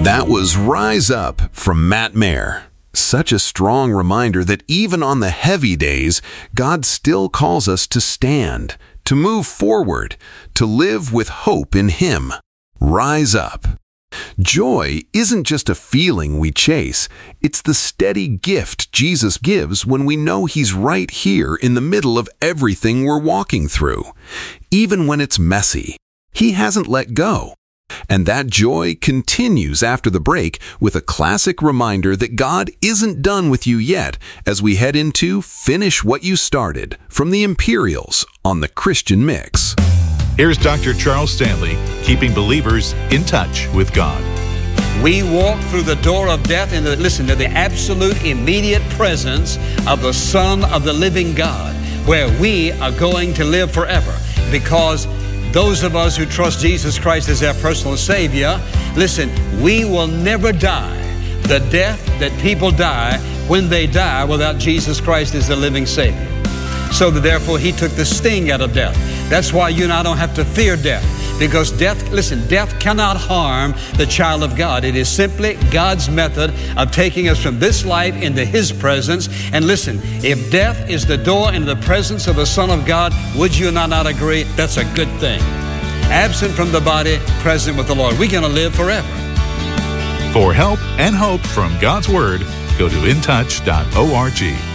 That was Rise Up from Matt Mayer. Such a strong reminder that even on the heavy days, God still calls us to stand, to move forward, to live with hope in Him. Rise up. Joy isn't just a feeling we chase. It's the steady gift Jesus gives when we know He's right here in the middle of everything we're walking through. Even when it's messy, He hasn't let go. And that joy continues after the break with a classic reminder that God isn't done with you yet as we head into Finish What You Started from the Imperials on the Christian Mix. Here's Dr. Charles Stanley, keeping believers in touch with God. We walk through the door of death and listen to the absolute immediate presence of the Son of the living God, where we are going to live forever, because those of us who trust Jesus Christ as our personal Savior, listen, we will never die the death that people die when they die without Jesus Christ as the living Savior. So that therefore He took the sting out of death. That's why you and I don't have to fear death. Because death, listen, death cannot harm the child of God. It is simply God's method of taking us from this life into His presence. And listen, if death is the door into the presence of the Son of God, would you and I not agree? That's a good thing. Absent from the body, present with the Lord. We're going to live forever. For help and hope from God's Word, go to intouch.org.